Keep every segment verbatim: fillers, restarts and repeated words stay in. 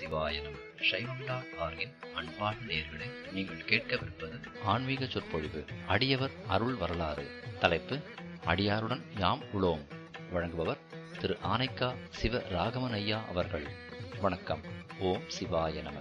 சிவாய நம. சைவம் டாட் ஆர்கின் அன்பார்ந்த நேயர்களே, நீங்கள் கேட்கவிருப்பது ஆன்மீக சொற்பொழிவு. அடியவர் அருள் வரலாறு. தலைப்பு அடியாருடன் யாம் உளோம். வழங்குபவர் திரு ஆனைக்கா சிவ ராகவன் ஐயா அவர்கள். வணக்கம். ஓம் சிவாய நம.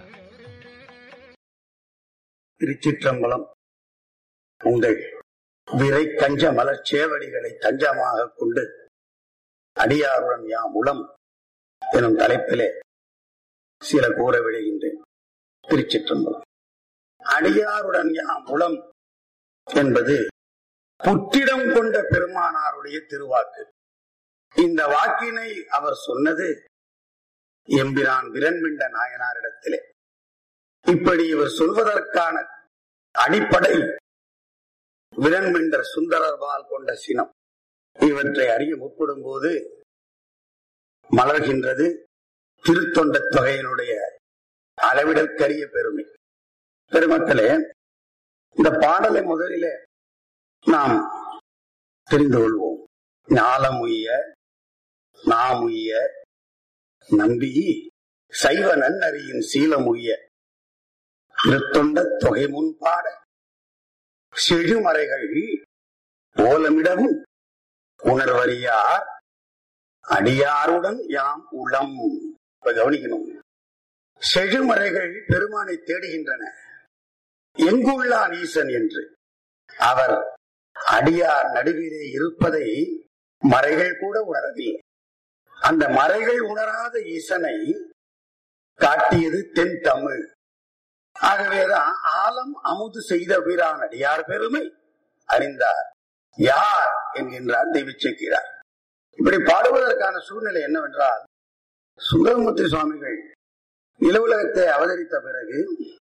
திருச்சிற்றம்பலம். உங்கள் விரை கஞ்ச மலர் சேவடிகளை தஞ்சமாக கொண்டு அடியாருடன் யாம் உளம் எனும் தலைப்பிலே சில கூற விடுகின்றேன். திருச்சிற்றம்பலம். அடியாருடன் யாம் உளம் என்பது புற்றிடம் கொண்ட பெருமானாருடைய திருவாக்கு. இந்த வாக்கினை அவர் சொன்னது எம்பிரான் விரண்மிண்ட நாயனாரிடத்திலே. இப்படி இவர் சொல்வதற்கான அடிப்படை விரண்மிண்டர் சுந்தரர்பால் கொண்ட சினம். இவற்றை அறிய முற்படும் போது மலர்கின்றது திருத்தொண்ட தொகையினுடைய அளவிடற்கரிய பெருமை. பெருமக்களே, இந்த பாடலை முதலிலே நாம் தெரிந்து கொள்வோம். ஞாலமுய்ய நாமுய்ய நம்பி சைவ நன்னறியின் சீலமுய்ய திருத்தொண்ட தொகை முன்பாட செழுமறைகள் ஓலமிடவும் உணர்வறியார் அடியாருடன் யாம் உளம். இப்ப கவனிக்கணும். செழுமறைகள் பெருமானை தேடுகின்றன, எங்குள்ளான் ஈசன் என்று. அவர் அடியார் நடுவிலே இருப்பதை மறைகள் கூட உணரவில்லை. அந்த மறைகள் உணராத ஈசனை காட்டியது தென் தமிழ். ஆகவேதான் ஆலம் அமுது செய்த வீரான் அடியார் பெருமை அறிந்தார் யார் என்கின்றார் தெய்வச்சேக்கிரார். இப்படி பாடுவதற்கான சூழ்நிலை என்னவென்றால், சுந்தரமூர்த்தி சுவாமிகள் நிலவுலகத்தை அவதரித்த பிறகு,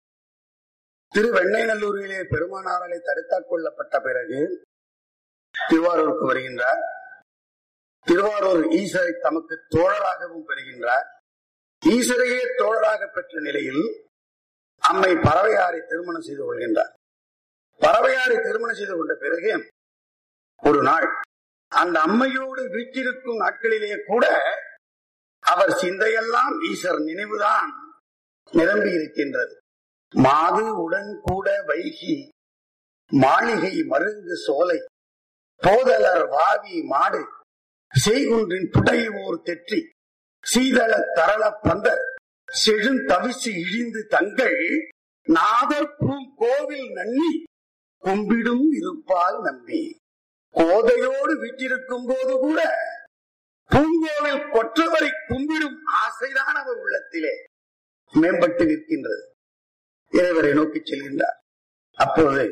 திருவெண்ணைநல்லூரிலே பெருமானாராலே தடுத்தாற் கொள்ளப்பட்ட பிறகு திருவாரூருக்கு வருகின்றார். திருவாரூர் ஈசரை தமக்கு தோழராகவும் பெறுகின்றார். ஈசரையே தோழராக பெற்ற நிலையில் அம்மை பறவையாரை திருமணம் செய்து கொள்கின்றார். பறவையாரை திருமணம் செய்து கொண்ட பிறகு ஒரு நாள் அந்த அம்மையோடு வீட்டிருக்கும் நாட்களிலே கூட அவர் சிந்தையெல்லாம் ஈசர் நினைவுதான் நிரம்பி இருக்கின்றது. மாது உடன் கூட வைகி மாளிகை மருங்கு சோலை போதலர் வாவி மாடு செய்குன்றின் புடையூர் தெற்றி சீதள தரள பந்தர் செழுந்தவிசு இழிந்து தங்கள் நாதர் பூம் கோவில் நன்னி கும்பிடும் இருப்பால் நம்பி. கோதையோடு வீட்டிருக்கும் போது கூட பூங்கோவில் கொற்றவரை கும்பிடும் ஆசைதான் அவர் உள்ளத்திலே மேம்பட்டு நிற்கின்றது. இறைவரை நோக்கி செல்கின்றார். அப்போது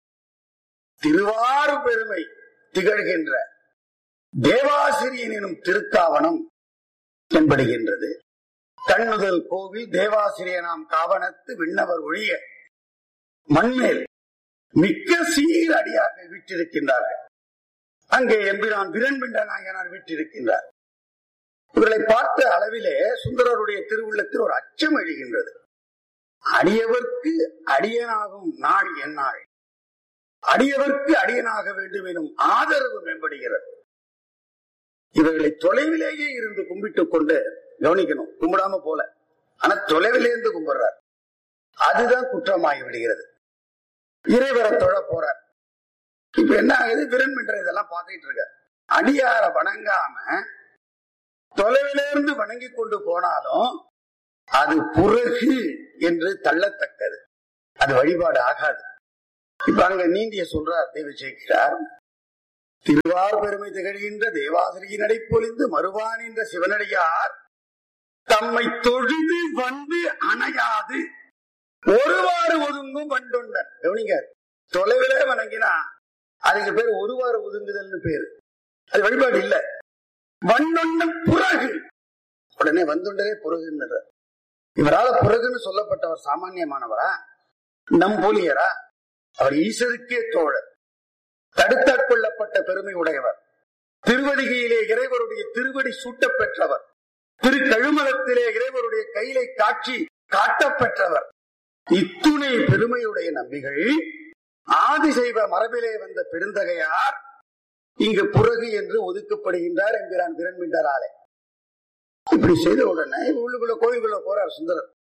திருவாரூர் பெருமை திகழ்கின்ற தேவாசிரியன் எனும் திருக்காவணம் தென்படுகின்றது. கண்ணுதல் கோவில் தேவாசிரியனாம் காவணத்து விண்ணவர் ஒழிய மண்மேல் மிக்க சீர் அடியாக வீற்றிருக்கின்றார்கள். அங்கே எம்பிரான் விரண்மிண்ட நாயனார் வீற்றிருக்கின்றார். இவர்களை பார்த்த அளவிலே சுந்தரருடைய திருவுள்ளத்தில் ஒரு அச்சம் எழுகின்றது. அடியவர்க்கு அடியனாகும் நாள் என்னாள், அடியவர்க்கு அடியனாக வேண்டும் எனும் ஆதரவு மேம்படுகிறது. இவர்களை தொலைவிலேயே இருந்து கும்பிட்டுக் கொண்டு, கவனிக்கணும், கும்பிடாம போல, ஆனா தொலைவிலே இருந்து கும்பிடுறார். அதுதான் குற்றமாகி விடுகிறது. இறைவரை தொழ போறார். இப்ப என்ன ஆகுது? விரண்மின்ற இதெல்லாம் பார்த்துட்டு இருக்க. அடியார வணங்காம தொலைவிலிருந்து வணங்கி கொண்டு போனாலும் அது புறகு என்று தள்ளத்தக்கது. அது வழிபாடு ஆகாது. இப்ப அங்க நீந்திய சொல்றார் தெய்வச்சேக்கிரார். திருவார் பெருமை திகழ்கின்ற தேவாசிரியின் நடைப்பொழிந்து மறுவான் என்ற சிவனடியார் தம்மை தொழுது வந்து அணையாது ஒருவாறு ஒதுங்கும் வண்டொண்டன். கவனிங்க, தொலைவிலே வணங்கினா அதுக்கு பேர் ஒருவாறு ஒதுங்குதல்னு பேரு. அது வழிபாடு இல்ல. வண்டொண்டன் புறகு. உடனே வந்துண்டரே புறகுன்றார். இவரால புறகுன்னு சொல்லப்பட்டவர் சாமானியமானவரா? நம் போலியரா? அவர் ஈசருக்கே தோழர், தடுத்தாட்கொள்ளப்பட்ட பெருமை உடையவர், திருவடிகையிலே இறைவருடைய திருவடி சூட்டப் பெற்றவர், திரு கழுமலத்திலே இறைவருடைய கையிலை காட்சி காட்டப்பெற்றவர். இத்துணை பெருமையுடைய நம்பிகள் ஆதிசைவ மரபிலே வந்த பெருந்தகையார் இங்கு புறகு என்று ஒதுக்கப்படுகின்றார் என்கிறான் விரண்மிண்டராலே. இப்படி செய்த உடனே உள்ளுக்குள்ள கோயிலுக்குள்ள போறார் சுந்தரர்.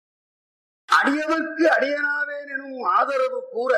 அடியவர்க்கு அடியனாவேன் எனும் ஆதரவு கூற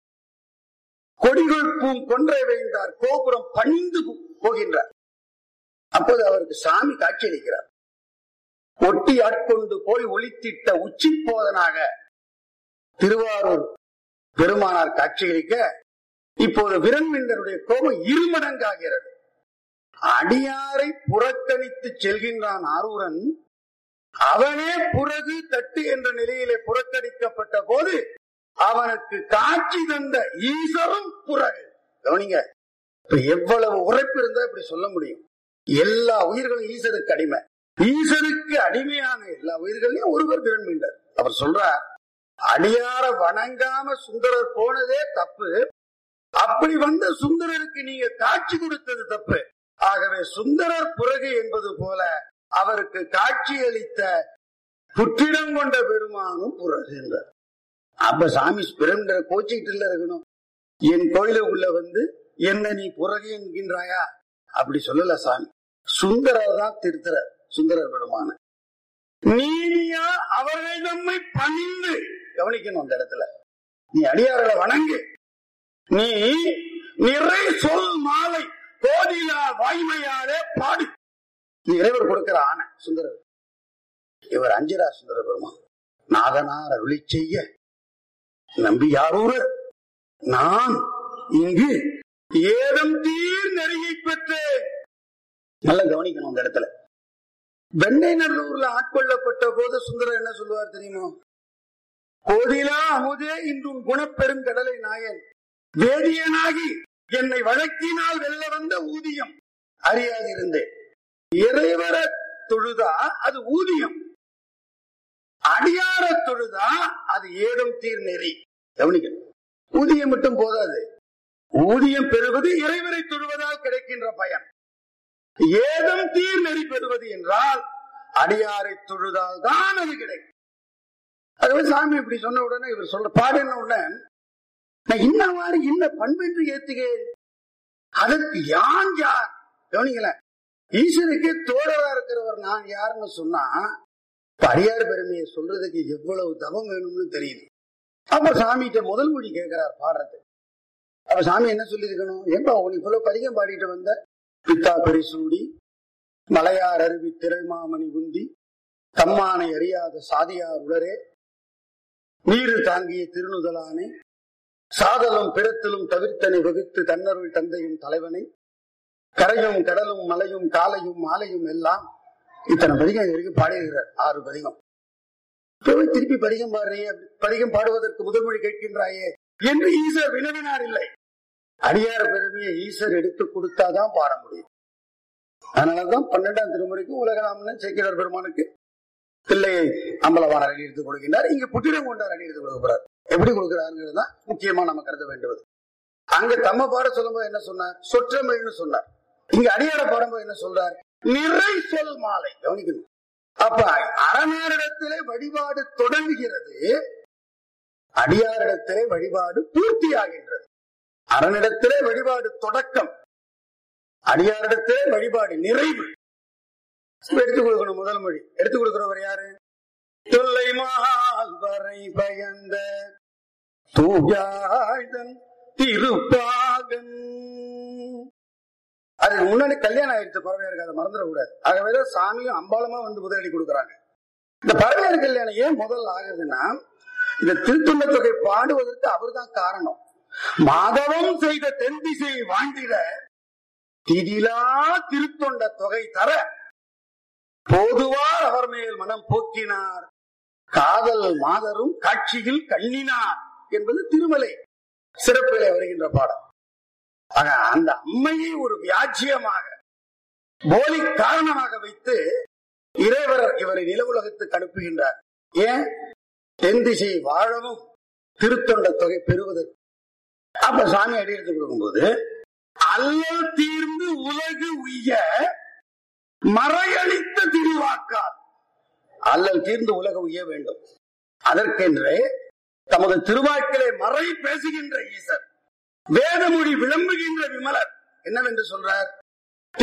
கொடிகள் பூம் கொன்றை வைந்தார் கோபுரம் பணிந்து போகின்றார். அப்போது அவருக்கு சாமி காட்சியளிக்கிறார். ஒட்டி ஆட்கொண்டு போய் ஒளித்திட்ட உச்சி போதனாக திருவாரூர் பெருமானார் காட்சியளிக்க இப்போது விரண்மிண்டருடைய கோபம் இருமடங்காகிறது. அடியாரை புறக்கணித்து செல்கின்றான் ஆரூரன். அவனே புறகு தட்டு என்ற நிலையிலே புறக்கணிக்கப்பட்ட போது அவனுக்கு காட்சி தந்த ஈசரும் புறகு. கவனிங்க, இப்ப எவ்வளவு உரைப்பு இருந்தா இப்படி சொல்ல முடியும்? எல்லா உயிர்களும் ஈசருக்கு அடிமை. ஈசருக்கு அடிமையான எல்லா உயிர்களையும் ஒருவர் விரண்மிண்டர். அவர் சொல்றார், அடியார வணங்காம சுந்தரர் போனதே தப்பு. அப்படி வந்த சுந்தரருக்கு நீங்க காட்சி கொடுத்தது தப்பு. ஆகவே சுந்தரர் புறகு என்பது போல அவருக்கு காட்சி அளித்த புற்றிடம் கொண்ட பெருமானும் புறகு என்றார். அப்ப சாமி பிறந்த கோச்சிக்கிட்டு இருக்கணும். என் கோயிலுக்குள்ள வந்து என்ன நீ புறகு என்கின்றாயா? அப்படி சொல்லல சாமி. சுந்தரர் தான் திருத்தர். சுந்தரர் பெருமான நீயா அவர்கள் நம்மை பணிந்து கவனிக்கணும். அந்த இடத்துல நீ அடியார்களை வணங்கு. நீ நிறை சொல் மாலை கோதிலா வாய்மையாலே பாடு. நீ இறைவர் கொடுக்கிற ஆணை சுந்தரர். இவர் அஞ்சிரா சுந்தர பெருமான் நாதனார் அருளி செய்ய நம்பியாரூரர் நான் இங்கு ஏதம் தீர் நெறியை பெற்றேன். நல்லா கவனிக்கணும். அந்த இடத்துல வெண்ணை நல்லூர்ல ஆட்கொள்ளப்பட்ட போது சுந்தரர் என்ன சொல்லுவார் தெரியுமா? கோதிலா அமுதே இன்றும் குணப்பெரும் கடலை நாயன் வேதியனாகி என்னை வழக்கினால் வெல்ல வந்த ஊதியம் அறியாதிருந்தேன். இறைவர தொழுதா அது ஊதியம், அடியார தொழுதா அது ஏதும் தீர் நெறி. கவனிக்கணும். ஊதியம் மட்டும் போதாது. ஊதியம் பெறுவது இறைவரை தொழுவதால் கிடைக்கின்ற பயன். ஏதும் தீர் நெறி பெறுவது என்றால் அடியாரை தொழுதால் தான் அது கிடைக்கும். அதுவே சாமி இப்படி சொன்ன உடனே இவர் சொல்ற பாடு என்ன உடனே நான் இன்னவாறு இன்ன பண்பென்று ஏத்துகிறேன். அதற்கு யான் யார்? கவனிக்கல. ஈஸ்வருக்கு தோழரா இருக்கிறவர் நான் யாருன்னு சொன்னா அடியார் பெருமையை சொல்றதுக்கு எவ்வளவு தவம் வேணும்னு தெரியுது. அப்ப சாமிகிட்ட முதல் மொழி கேட்கிறார் பாடுறது. அப்ப சாமி என்ன சொல்லி இருக்கணும்? ஏன்பா உனக்கு இவ்வளவு பதிகம் பாடிட்டு வந்த? பித்தா பெரிசூடி மலையார் அருவி திரள் மாமணி குந்தி தம்மானை அறியாத சாதியார் உடரே நீரு தாங்கிய திருநுதலானே சாதலும் பிறத்திலும் தவிர்த்தனை வகுத்து தன்னருள் தந்தையும் தலைவனை கரையும் கடலும் மலையும் காலையும் மாலையும் எல்லாம் இத்தனை பதிகம் வரைக்கும் பாடுகிறார். ஆறு பதிகம். திருப்பி பதிகம் பாடுறையே, பதிகம் பாடுவதற்கு முதல் மொழி கேட்கின்றாயே என்று ஈசர் வினவினார். இல்லை, அடியார் பெருமையை ஈசர் எடுத்து கொடுத்தாதான் பாட முடியும். அதனாலதான் பன்னெண்டாம் திருமுறைக்கு உலகநாமன் சேக்கிழார் பெருமானுக்கு பிள்ளையை அம்பலவாணர் அடி எடுத்துக் கொடுக்கின்றார். இங்க புத்திரம் கொண்டார் அடி எடுத்துக் கொடுக்கிறார். எப்படி கொடுக்கிறாருங்கிறது தான் முக்கியமா நம்ம கருத வேண்டுவது. அங்க தம்ம பாட சொல்லும் போது என்ன சொன்னார்? சொற்றமிழ்னு சொன்னார். இங்க அடியார பாடும்போது என்ன சொல்றார்? நிறை சொல் மாலை. கவனிக்கணும். அப்ப அரணாரிடத்திலே வழிபாடு தொடங்குகிறது, அடியாரிடத்திலே வழிபாடு பூர்த்தி ஆகின்றது. அரணிடத்திலே வழிபாடு தொடக்கம், அடியாரிடத்திலே வழிபாடு நிறைவு. எடுத்துக் கொடுக்கணும். முதல் மொழி எடுத்துக் கொடுக்கிறவர் யாரு? தொல்லை மால் வரை பயந்த தூயாழ்தன் திருப்பாகன். அதுக்கு முன்னாடி கல்யாணம் ஆயிடுச்சு பறவையாருக்கு, அதை மறந்துடக்கூடாது. ஆகவேதான் சாமியும் அம்பாளமா வந்து முதலடி கொடுக்குறாங்க. இந்த பறவையார் கல்யாணம் ஏன் முதல் ஆகுதுன்னா, இந்த திருத்தொண்ட தொகை பாடுவதற்கு அவர் தான் காரணம். மாதவம் செய்த தென் திசையை வாழ்ந்திட திதிலா திருத்தொண்ட தொகை தர போதுவார் அவர் மேல் மனம் போக்கினார் காதல் மாதரும் காட்சியில் கண்ணினார் என்பது திருமலை சிறப்பிலே வருகின்ற பாடம். ஆக அந்த அம்மையை ஒரு வியாஜ்யமாக போலி காரணமாக வைத்து இறைவர் இவரை நில உலகத்துக்கு அனுப்புகின்றார். ஏன்? தென் திசை வாழவும் திருத்தொண்ட தொகை பெறுவதற்கு. அப்ப சாமி அடி எடுத்து கொடுக்கும்போது அல்லல் தீர்ந்து உலகு உய்ய மறையளித்த திருவாக்கால், அல்லல் தீர்ந்து உலக உய்ய வேண்டும். அதற்கென்றே தமது திருவாக்கிலே மறை பேசுகின்ற ஈசர், வேதமொழி விளம்புகின்ற விமலர் என்னவென்று சொல்றார்?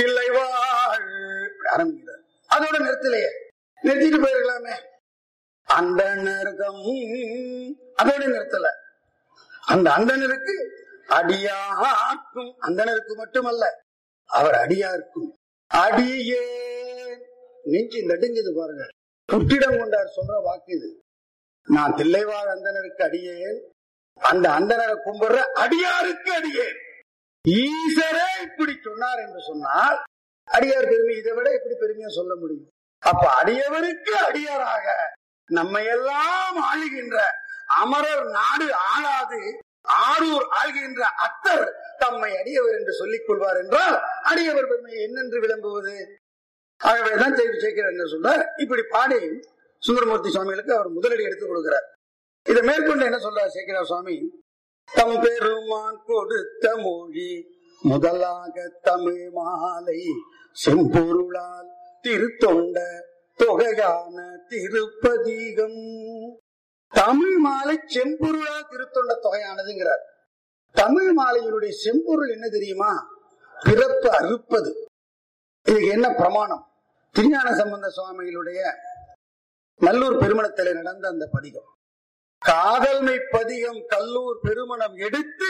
தில்லைவாழ் ஆரம்பிக்கிறார். அதோட நிறுத்தலையே, நிறுத்திட்டு போயிருக்கலாமே. அந்தணர்தம் அதோட நிறுத்தல. அந்த அந்தணருக்கு அடியார்க்கும், அந்தணருக்கு மட்டுமல்ல அவர் அடியார்க்கும் அடியே நெஞ்சு நடுங்குது பாருங்க. புற்றிடம் கொண்டார் சொல்ற வாக்கு இது. நான் தில்லைவாழ் அந்தணருக்கு அடியேன், அந்த அந்தணரை கும்பிடுற அடியாருக்கு அடியேன். ஈசரே இப்படி சொன்னார் என்று சொன்னால் அடியார் பெருமை இதை விட எப்படி பெருமையா சொல்ல முடியும்? அப்ப அடியவருக்கு அடியாராக நம்மை எல்லாம் ஆளுகின்ற அமரர் நாடு ஆளாது ஆரூர் ஆள்கின்ற அத்தர் தம்மை அடியவர் என்று சொல்லிக் கொள்வார் என்றால் அடியவர் பெருமை என்னென்று விளம்புவது? ஆகவேதான் சேக்கிரார் என்ன சொல்றார், இப்படி பாடி சுந்தரமூர்த்தி சுவாமிகளுக்கு அவர் முதலடி எடுத்துக் கொடுக்கிறார். இதை மேற்கொண்டு என்ன சொல்றார் சேக்கிரார் சுவாமி, தம் பெருமான் கொடுத்த மொழி முதலாக தமிழ் மாலை செம்பொருளால் திருத்தொண்ட தொகையான திருப்பதிகம். தமிழ் மாலை செம்பொருளா திருத்தொண்ட தொகையானதுங்கிறார். தமிழ் மாலையினுடைய செம்பொருள் என்ன தெரியுமா? பிறப்பு அறுப்பது. இதுக்கு என்ன பிரமாணம்? திருஞான சம்பந்த சுவாமிகளுடைய நல்லூர் பெருமணத்திலே நடந்த அந்த பதிகம், காதல்மை பதிகம் கல்லூர் பெருமணம் எடுத்து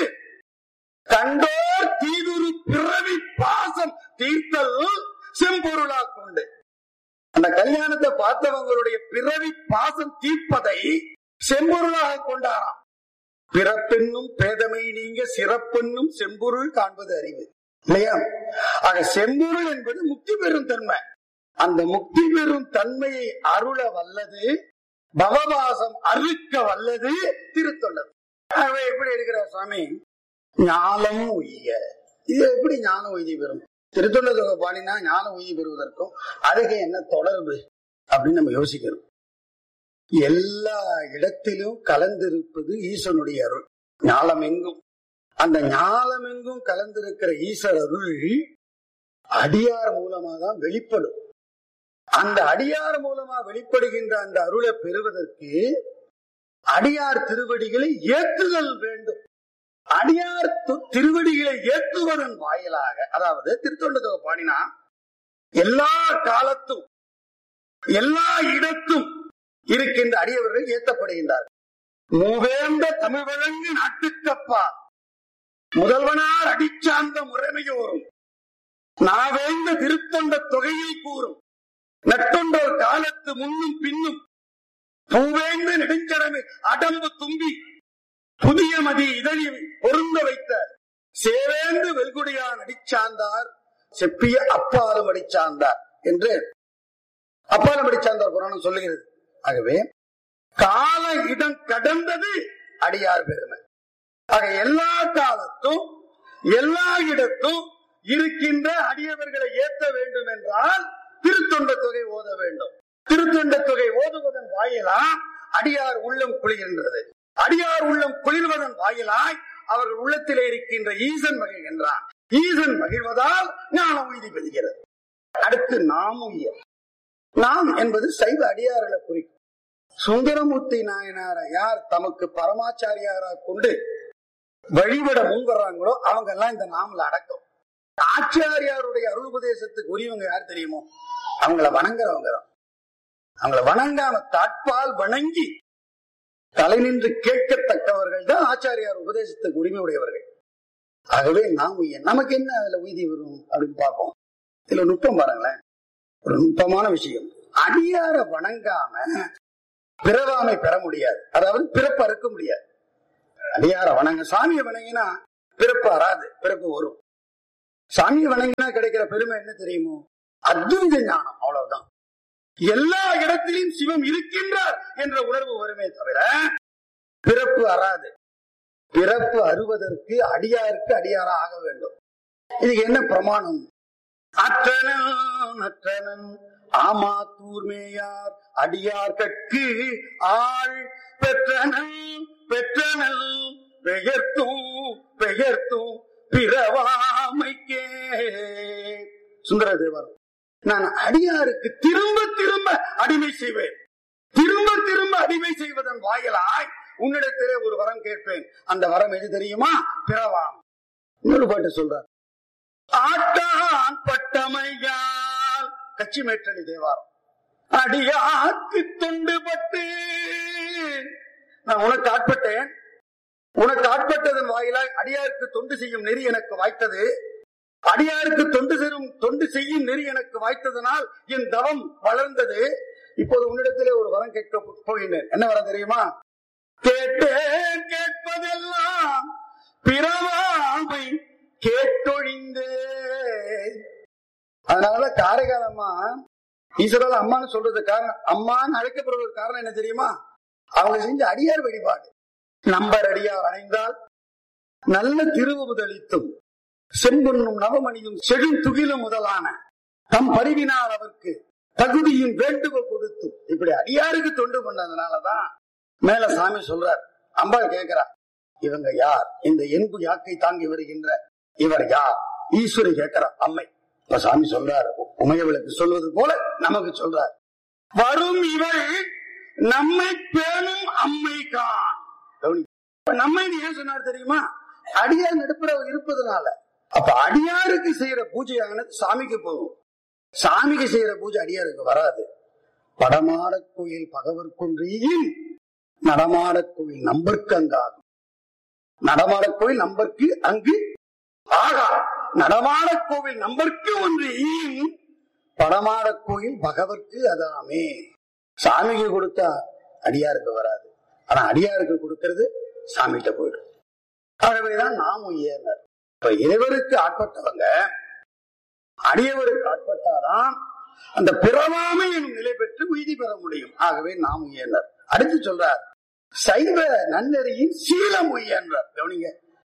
கண்டோர் தீதுரு பிறவி பாசம் தீர்த்தல் செம்பொருளா கொண்டு, அந்த கல்யாணத்தை பார்த்தவங்களுடைய பிறவி பாசம் தீர்ப்பதை செம்பொருளாக கொண்டாராம். பிறப்பென்னும் பேதமை நீங்க சிறப்பென்னும் செம்பொருள் காண்பது அறிவு இல்லையா? ஆக செம்பொருள் என்பது முக்தி பெறும் தன்மை. அந்த முக்தி பெறும் தன்மையை அருள வல்லது, பவபாசம் அறுக்க வல்லது திருத்தொண்டது. ஆகவே எப்படி எடுக்கிறார் சுவாமி, ஞானம் உய்ய. இது எப்படி ஞானம் உய்தி பெறும்? திருத்தொண்ட தொகை பாடினா ஞானம் உய்தி பெறுவதற்கும் அதுக்கு என்ன தொடர்பு அப்படின்னு நம்ம யோசிக்கிறோம். எல்லா இடத்திலும் கலந்திருப்பது ஈசனுடைய அருள். ஞானம் எங்கும், அந்த ஞானம் எங்கும் கலந்திருக்கிற ஈஸ்வர அருள் அடியார் மூலமா தான் வெளிப்படும். அந்த அடியார் மூலமா வெளிப்படுகின்ற அந்த அருளை பெறுவதற்கு அடியார் திருவடிகளை ஏற்றுதல் வேண்டும். அடியார் திருவடிகளை ஏற்றுவதன் வாயிலாக, அதாவது திருத்தொண்ட தொகை பாடினா எல்லா காலத்தும் எல்லா இடத்தும் இருக்கின்ற அடியவர்கள் ஏற்றப்படுகின்றார்கள். மூவேந்த தமிழ் வழங்கு நாட்டுக்கப்பா முதல்வனார் அடிச்சார்ந்த முறைமையோரும் நாவேந்த திருத்தொண்ட தொகையை கூறும் நட்டொண்டோர் காலத்து முன்னும் பின்னும் பூவேந்த நெடுஞ்சடமை அடம்பு தும்பி புதிய மதி இதழி பொருந்த வைத்த சேவேந்து வெல்குடியான் அடிச்சார்ந்தார் செப்பிய அப்பாலும் அடிச்சார்ந்தார் என்று அப்பாலும் அடிச்சார்ந்தார் புராணம் சொல்லுகிறது. ஆகவே கால இடம் கடந்தது அடியார் பெருமை. ஆக எல்லா காலத்தும் எல்லா இடத்தும் இருக்கின்ற அடியவர்களை ஏற்ற வேண்டும் என்றால் திருத்தொண்ட தொகை ஓத வேண்டும். திருத்தொண்ட தொகை ஓதுவதன் வாயிலா அடியார் உள்ளம் குளிர்கின்றது. அடியார் உள்ளம் குளிர்வதன் வாயிலாய் அவர்கள் உள்ளத்திலே இருக்கின்ற ஈசன் மகிழ்கின்றான். ஈசன் மகிழ்வதால் ஞானம் உய்தி பெறுகிறது. அடுத்து நாம் உய்ய. நாம் என்பது சைவ அடியார்களை குறிக்கும். சுந்தரமூர்த்தி நாயனார யார் தமக்கு பரமாச்சாரியாரா கொண்டு வழிபட முன் வர்றாங்களோ அவங்க எல்லாம் இந்த நாமல அடக்கம். ஆச்சாரியாருடைய அருள் உபதேசத்துக்கு உரியவங்க யார் தெரியுமோ? அவங்கள வணங்குறவங்க தான். அவங்கள வணங்காம தாட்பால் வணங்கி தலை நின்று கேட்கத்தக்கவர்கள் தான் ஆச்சாரியார் உபதேசத்துக்கு உரிமை உடையவர்கள். ஆகவே நாம் நமக்கு என்ன அதுல உய்தி வரும் அப்படின்னு பார்ப்போம். இதுல நுட்பம் பாருங்களேன், ஒரு நுட்பமான விஷயம். அடியார வணங்காம பிறவாமை பெற முடியாது, அதாவது பிறப்பு அறுக்க முடியாது. அடியார வணங்க, சாமியை வணங்கினா பிறப்பு அறாது, பிறப்பு வரும். சாமியை வணங்கினா கிடைக்கிற பெருமை என்ன தெரியுமோ? அத்வைத ஞானம், அவ்வளவுதான். எல்லா இடத்திலும் சிவம் இருக்கின்றார் என்ற உணர்வு வருமே தவிர பிறப்பு அறாது. பிறப்பு அறுவதற்கு அடியாருக்கு அடியாரா ஆக வேண்டும். இதுக்கு என்ன பிரமாணம்? அற்றனன் அற்றனன் ஆமா தூர்மேயார் அடியார் கற்கு ஆள் பெற்றனல் பெற்றனல் பெயர்த்தும் பெயர்த்தும் பிறவாமைக்கே. சுந்தர தேவர், நான் அடியாருக்கு திரும்ப திரும்ப அடிமை செய்வேன். திரும்ப திரும்ப அடிமை செய்வதன் வாயிலாய் உன்னிடத்திலே ஒரு வரம் கேட்பேன். அந்த வரம் எது தெரியுமா? பிறவாம். இன்னொரு பாட்டு சொல்றார், ஆட்டான் பட்டமையால் கச்சி மேற்றணி தேவாரம் அடியாக்கு தொண்டு பட்டு நான் உனக்கு ஆட்பட்டேன், உனக்கு ஆட்பட்டதன் வாயிலாய் அடியாருக்கு தொண்டு செய்யும் நெறி எனக்கு வாய்த்தது. அடியாருக்கு தொண்டு செய்யும் தொண்டு செய்யும் நெறி எனக்கு வாய்த்ததனால் என் தவம் வளர்ந்தது. இப்போது உன்னிடத்திலே ஒரு வரம் கேட்க போகின்றேன். என்ன வரம் தெரியுமா? கேட்டேன் கேட்பதெல்லாம் பிறவாமை கேட்டொழிந்தே. அதனால காரைக்கால் அம்மா ஈஸ்வரால அம்மான்னு சொல்றது காரணம், அம்மான்னு அழைக்கப்படுவது காரணம் என்ன தெரியுமா? அவங்க செஞ்ச அடியார் வழிபாடு. நம்பர் அடியார் அணைந்தால் நல்ல திருவுதளித்தும் செம்பொன்னும் நவமணியும் செழும் துகிலும் முதலான தம் பரிவினால் அவருக்கு தகுதியும் வேண்டுகோ கொடுத்தும் இப்படி அடியாருக்கு தொண்டு பண்ணதுனாலதான் மேல சாமி சொல்றார். அம்பாள் கேட்கிறார், இவங்க யார்? இந்த என்பு யாக்கை தாங்கி வருகின்ற இவர் யார்? ஈஸ்வரி கேட்கிறார் அம்மை. இப்ப சாமி சொல்றார், உமையவளுக்கு சொல்வது போல நமக்கு சொல்றார், வரும் இவள் நம்மை பேணும் அம்மை கான். நம்மை ஏன் சொன்னார் தெரியுமா? அடியார் நடுப்புற இருப்பதனால. அப்ப அடியாருக்கு செய்யற பூஜையானது சாமிக்கு போகும், சாமிக்கு செய்யற பூஜை அடியாருக்கு வராது. படமாட கோயில் பகவர் கொன்றியின் நடமாட கோயில் நம்பருக்கு அங்கு ஆகும். நடமாட கோயில் நம்பருக்கு அங்கு ஆகா. நடமாட கோவில் நம்பருக்கு ஒன்று ஈயும், படமாட கோயில் பகவர்க்கு அதாமே. சாமிக்கு கொடுத்தா அடியாருக்கு வராது, ஆனா அடியாருக்கு கொடுக்கிறது சாமிகிட்ட போயிடும். ஆகவேதான் நாமும் ஏனர். இப்ப இறைவருக்கு ஆட்பட்டவங்க அடியவருக்கு ஆட்பட்டாதான் அந்த பிறவாமை எனும் நிலை பெற்று உய்தி பெற முடியும். ஆகவே நாம் உயர்ந்தார். அடுத்து சொல்றார், சைவ நன்னெறியின் சீலம் உயர்ந்தார். கவனிங்க,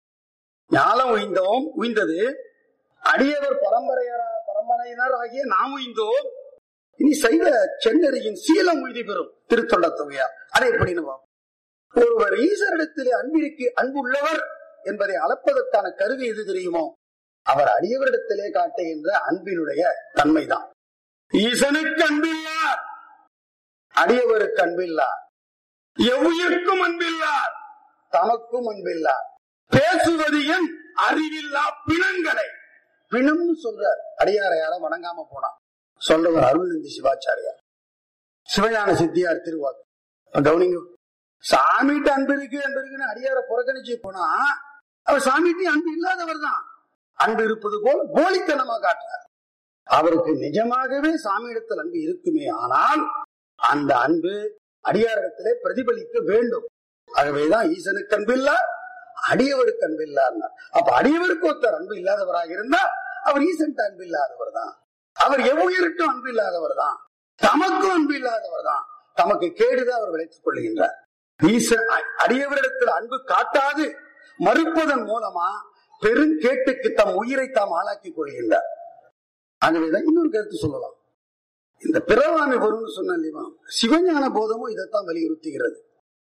ஞானம் உய்ந்தோம், உய்ந்தது அடியவர் பரம்பரையரா பரம்பரையினர் ஆகிய நாம் உய்ந்தோம். இனி சைவ சென்னறியின் சீலம் உய்தி பெறும் திருத்தொண்ட தொகையார். அதை எப்படின்னு ஒருவர் ஈஸ்வரிடத்திலே அன்பிற்கு அன்புள்ளவர் என்பதை அளப்பதற்கான கருவி எது தெரியுமோ? அவர் அடியவரிடத்திலே காட்டுகின்ற அன்பினுடைய தன்மைதான். ஈசனுக்கு அன்பில்லார், அடியவருக்கு அன்பில்லார், எவ்வுயிர்க்கும் அன்பில்லார், தமக்கும் அன்பில்லார், பேசுவது என் அறிவில்லா பிணங்களை. பிணம்னு சொல்றார் அடியாரை யாரும் வணங்காம போனா. சொல்றவர் அருள்நந்தி சிவாச்சாரியார், சிவஞான சித்தியார் திருவாக்கு. கவனிங்க, சாமிட்டு அன்பு இருக்கு அன்பு இருக்குன்னு அடியார புறக்கணிச்சு போனா அவர் சாமிட்டு அன்பு இல்லாதவர் தான். அன்பு இருப்பது போல போலித்தனமா காட்டுறார். அவருக்கு நிஜமாகவே சாமியிடத்தில் அன்பு இருக்குமே, ஆனால் அந்த அன்பு அடியாரிடத்திலே பிரதிபலிக்க வேண்டும். ஆகவேதான் ஈசனுக்கு அன்பு இல்ல, அடியவருக்கு அன்பு இல்லார். அப்ப அடியவருக்கு ஒருத்தர் அன்பு இல்லாதவராக இருந்தா அவர் ஈசன் அன்பு இல்லாதவர் தான். அவர் எவ்வுயிருக்கும் அன்பு இல்லாதவர் தான், தமக்கும் அன்பு இல்லாதவர் தான். தமக்கு கேடுதான் அவர் விளைத்துக் கொள்கின்றார். ஈசன் அடியவரிடத்தில் அன்பு காட்டாது மறுப்பதன் மூலமா பெருங்கேட்டுக்கு தம் உயிரை தாம் ஆளாக்கிக் கொள்கின்றார். ஆகவேதான் இன்னொரு கருத்து சொல்லலாம். இந்த பிறவாமை வரும்னு சொன்ன சிவஞான போதமும் இதைத்தான் வலியுறுத்துகிறது.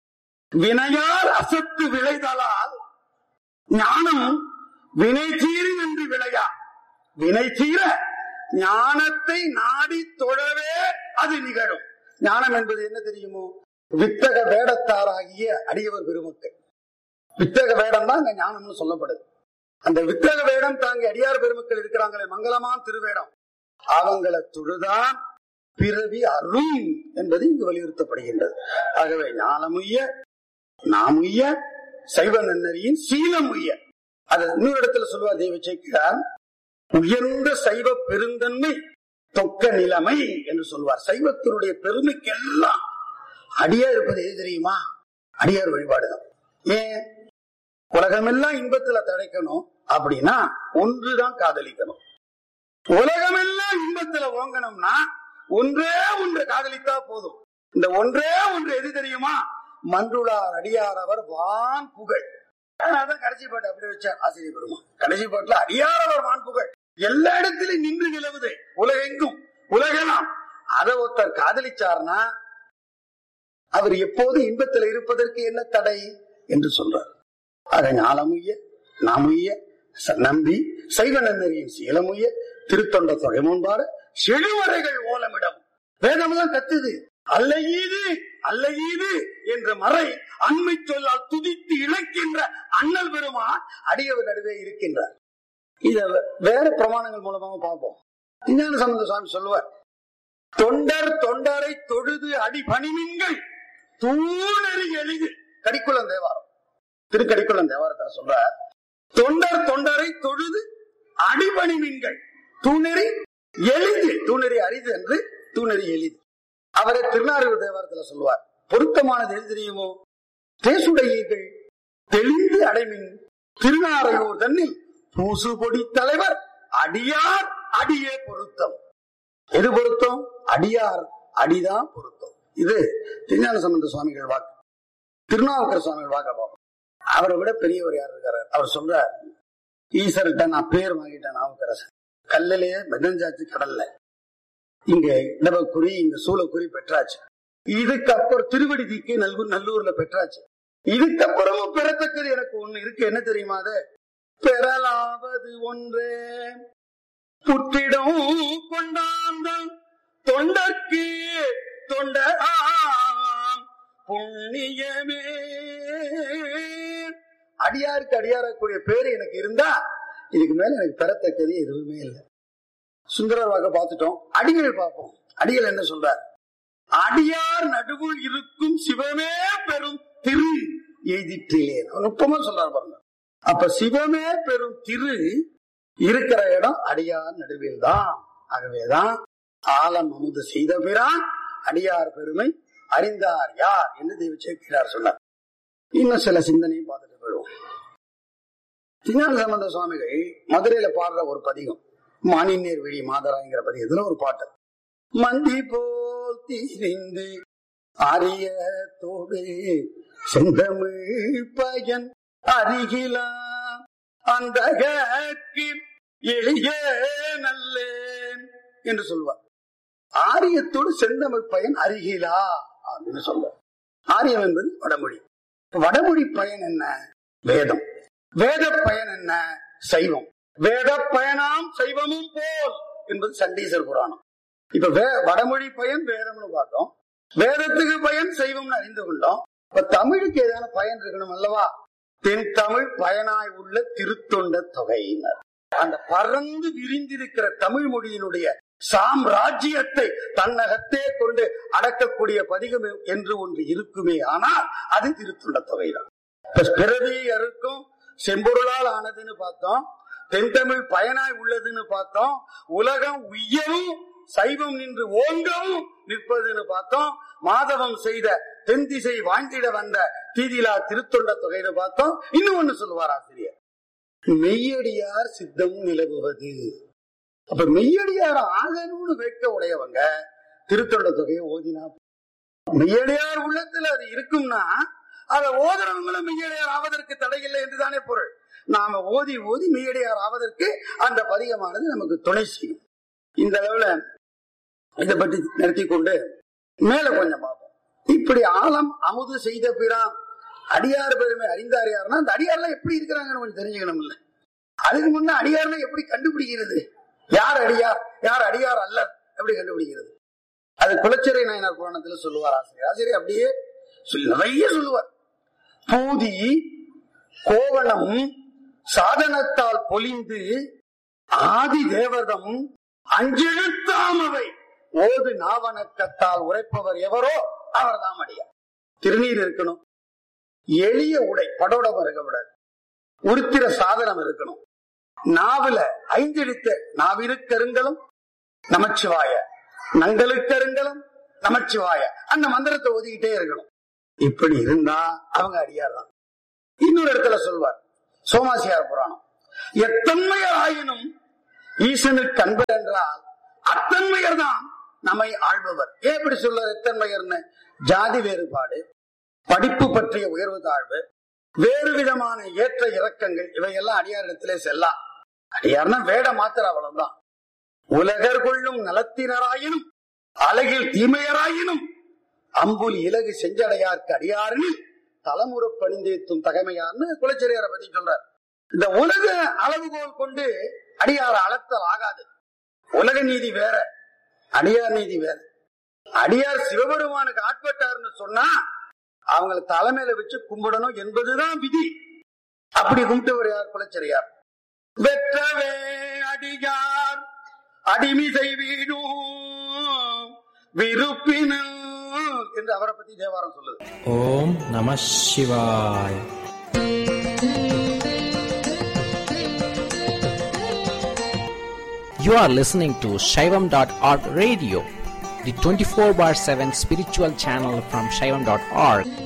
வினையால் அசத்து விளைதலால் ஞானம் வினை தீரி என்று விளையா. வினை தீர ஞானத்தை நாடி தொழவே அது நிகழும். ஞானம் என்பது என்ன தெரியுமோ? வித்தக வேடத்தாராகிய அடியவர் பெருமக்கள். வித்தக வேடம் தான் அங்க ஞானம்னு சொல்லப்படுது. அந்த வித்தக வேடம் தாங்கி அடியார் பெருமக்கள் இருக்கிறாங்களே, மங்களமான் திருவேடம், அவங்களை தொழுதான் பிறவி அருள் என்பது இங்கு வலியுறுத்தப்படுகின்றது. ஆகவே ஞானமுய்ய நாமுய்ய சைவ நன்னறியின் சீலமுய்ய. அது இன்னொரு இடத்துல சொல்லுவார் தெய்வ சேக்கிழார், உயர்ந்த சைவ பெருந்தன்மை தொக்க நிலைமை என்று சொல்வார். சைவத்தினுடைய பெருமைக்கெல்லாம் அடியா இருப்பது எது தெரியுமா? அடியார் வழிபாடுதான். ஏன் உலகமெல்லாம் இன்பத்துல தடைக்கணும் அப்படின்னா ஒன்றுதான் காதலிக்கணும். உலகமெல்லாம் இன்பத்துல ஓங்கணும்னா ஒன்றே ஒன்று காதலித்தா போதும். இந்த ஒன்றே ஒன்று எது தெரியுமா? மன்றுளார் அடியார் அவர் வான் புகழ். அதான் கடைசி பாட்டு அப்படி வச்சார் ஆசிரியர் பெருமான். கடைசி பாட்டுல அடியார் அவர் வான் புகழ் எல்லா இடத்திலும் நின்று நிலவுது, உலகெங்கும் உலகெல்லாம். அதை ஒருத்தர் காதலிச்சார்னா அவர் எப்போது இன்பத்தில் இருப்பதற்கு என்ன தடை என்று சொல்றார். ஆக ஞானமுய்ய நாமுய்ய நம்பி சைவ நன்னறியின் சீலமுய்ய திருத்தொண்ட தொகை முன்பாடு செழுவரைகள் ஓலமிடம். வேதம்லாம் கத்துது அல்லையீது அல்லையீது என்ற மறை அண்மை சொல்லால் துதித்து இழைக்கின்ற அண்ணல் பெருமான் அடியவர் நடுவே இருக்கின்றார். இத வேற பிரமாணங்கள் மூலமாக பார்ப்போம். விஞ்ஞான சம்பந்த சுவாமி சொல்லுவார், தொண்டர் தொண்டரை தொழுது அடி பணிமின்கள் தூணறி எளிது கடிக்குளம் தேவாரம், திருக்கடிக்குளம் தேவாரத்துல சொல்ற, தொண்டர் தொண்டரை தொழுது அடிபணி மீன்கள் தூணெறி எளிது, தூணெறி அரிது என்று தூணெறி எளிது. அவரை திருநாரையூர் தேவாரத்துல சொல்லுவார். பொருத்தமானது எது தெரியுமோ? தேசுடையீர்கள் தெளிந்து அடைமின் திருநாரையூர் தன்னில் பூசு பொடி தலைவர் அடியார் அடியே பொருத்தம். எது பொருத்தம்? அடியார் அடிதான் பொருத்தம். இது திருஞான சம்பந்த சுவாமிகள் வாக்கு, திருநாவுக்கரசர் சுவாமிகள் வாக்க பார்ப்போம். அவரை விட பெரியவர் யார் இருக்காரு? அவர் சொல்றார், ஈஸ்வர்கிட்ட நான் பேர் வாங்கிட்டேன் நாவுக்கரசர், கல்லிலேயே மெதஞ்சாச்சு கடல்ல, இங்க இடவக்குறி இங்க சூளக்குறி பெற்றாச்சு, இதுக்கப்புறம் திருவடி தீக்கு நல்லூர் நல்லூர்ல பெற்றாச்சு, இதுக்கப்புறமும் பெறத்தக்கது எனக்கு ஒண்ணு இருக்கு. என்ன தெரியுமா? அது பெறலாவது ஒன்றே புற்றிடம் கொண்டாந்தல் தொண்டர்க்கு தொண்டராம் புண்ணியமே. அடியாருக்கு அடியாரக்கூடிய பேரு எனக்கு இருந்தா இதுக்கு மேல எனக்கு பெறத்தக்கது எதுவுமே இல்லை. சுந்தரர் வாக்க பார்த்துட்டோம், அடிகள் பார்ப்போம். அடிகள் என்ன சொல்றார்? அடியார் நடுவுள் இருக்கும் சிவமே பெரும் திரு எய்திற்றிலே. நுட்பமா சொல்றாரு பாருங்க. அப்ப சிவமே பெரும் திரு இருக்கிற இடம் அடியார் நடுவில் தான். ஆகவேதான் ஆலம் அமுது செய்த பிரான் அடியார் பெருமை அறிந்தார் யார் என்று தெய்வ சேர்க்கிறார் சொன்னார். இன்னும் சில சிந்தனையும் பார்த்துட்டு போயிடுவோம். திருஞான சம்பந்த சுவாமிகள் மதுரையில பாடுற ஒரு பதிகம், மானின்னேர் விழி மாதராங்கிற பதிகத்துல ஒரு பாட்டு, மந்தி போல் தீரிந்து அரிய தோடு செந்தமிழ் பயன் அருகிலா அந்த எளிய நல்லேன் என்று சொல்வார். ஆரியத்தோடு செந்தமிழ் பயன் அருகிலா அப்படின்னு சொல்வார். ஆரியம் என்பது வடமொழி. வடமொழி பயன் என்ன? வேதம். வேத பயன் என்ன? சைவம். வேத பயனாம் சைவமும் போல் என்பது சண்டீசர் புராணம். இப்ப வே வடமொழி பயன் வேதம்னு பார்த்தோம், வேதத்துக்கு பயன் சைவம்னு அறிந்து கொண்டோம். இப்ப தமிழுக்கு ஏதான பயன் இருக்கணும் அல்லவா? தென் தமிழ் பயனாய் உள்ள திருத்தொண்ட தொகையினர். அந்த பறந்து விரிந்திருக்கிற தமிழ் மொழியினுடைய சாம்ராஜ்யத்தை தன்னகத்தே கொண்டு அடக்கக்கூடிய பதிகம் என்று ஒன்று இருக்குமே ஆனால் அது திருத்தொண்ட தொகைதான். பிறவி அறுக்கும் செம்பொருளால் ஆனதுன்னு பார்த்தோம், தென் தமிழ் பயனாய் உள்ளதுன்னு பார்த்தோம், உலகம் உய்யவும் சைவம் நின்று ஓங்கவும் நிற்பதுன்னு பார்த்தோம், மாதவம் செய்த தென் திசை வாழ்ந்திட வந்த தீதிலா திருத்தொண்ட தொகைன்னு பார்த்தோம். இன்னும் ஒண்ணு சொல்லுவார் ஆசிரியர், மெய்யடியார் சித்தம் நிலவுவது. அப்ப மெய்யடியார் ஆகணும்னு வேட்க உடையவங்க திருத்தொண்ட தொகையை ஓதினா, மெய்யடியார் உள்ளத்துல அது இருக்கும்னா அதை ஓதுறவங்களும் மெய்யடியார் ஆவதற்கு தடையில்லை என்றுதானே பொருள். நாம ஓதி ஓதி மெய்யடியார் ஆவதற்கு அந்த பதிகமானது நமக்கு துணை செய்யும். இந்த அளவுல இதை பற்றி நிறுத்தி கொண்டு மேல கொஞ்சம் பார்ப்போம். இப்படி ஆலம் அமுது செய்த பிரான் அடியார் பெருமை அறிந்தார் யாருன்னா, அந்த அடியார்லாம் எப்படி இருக்கிறாங்கன்னு கொஞ்சம் தெரிஞ்சுக்கணும் இல்ல. அதுக்கு முன்ன அடியார்னா எப்படி கண்டுபிடிக்கிறது? யார் அடியார் யார் அடியார் அல்ல எப்படி கண்டுபிடிக்கிறது? அது குலச்சிறை நாயனார் புராணத்துல சொல்லுவார் ஆசிரியர். ஆசிரியர் அப்படியே நிறைய சொல்லுவார். பூதி கோவணம் சாதனத்தால் பொலிந்து ஆதி தேவதம் அஞ்செழுத்தாமவை ஓது நாவணக்கத்தால் உரைப்பவர் எவரோ அவர் தான் அடியார். திருநீர் இருக்கணும், எளிய உடை படோடகம் இருக்க விடாது, உருத்திர சாதனம் இருக்கணும், நாவல ஐந்தெழுத்த நாவிருக்கருங்களும் நமச்சிவாய, நங்களுக்கருங்களும் நமச்சிவாய அந்த மந்திரத்தை ஓதிக்கிட்டே இருக்கணும். இப்படி இருந்தா அவங்க அடியார் தான். இன்னொரு இடத்துல சொல்வார் சோமாசியார் புராணம், எத்தன்மையர் ஆயினும் ஈசனுக்கு அன்பர் என்றால் அத்தன்மையர் தான் நம்மை ஆள்பவர். ஏன் இப்படி சொல்ல எத்தன்மையர்னு? ஜாதி வேறுபாடு, படிப்பு பற்றிய உயர்வு தாழ்வு, வேறு விதமான ஏற்ற இறக்கங்கள் இவையெல்லாம் அடியார் இடத்திலே செல்லா. அடியார்னா வேட மாத்திர அவ்வளவுதான். உலகர் கொள்ளும் நலத்தினராயினும் அழகில் தீமையராயினும் அம்புல் இலகு செஞ்சடையார்க்கு அடியாரில் தலைமுறை பணிந்தேத்தும் தகைமையார்னு குலச்சிறையாரை பத்தி சொல்றார். இந்த உலக அளவுகோல் கொண்டு அடியார் அளத்தல் ஆகாது. உலக நீதி வேற, அடியார் நீதி வேற. அடியார் சிவபெருமானுக்கு ஆட்பட்டார்னு சொன்னா அவங்களை தலைமையில வச்சு கும்பிடணும் என்பதுதான் விதி. அப்படி கும்பிட்டவர் யார்? குலச்சிறையார். வெற்றவே அடியார் அடிமிசை வீடும் விருப்பினும் என்று அவரை பத்தி தேவாரம் சொல்லுது. ஓம் நம சிவாய. You are listening to Shaivam dot org radio, the twenty-four bar seven spiritual channel from Shaivam dot org.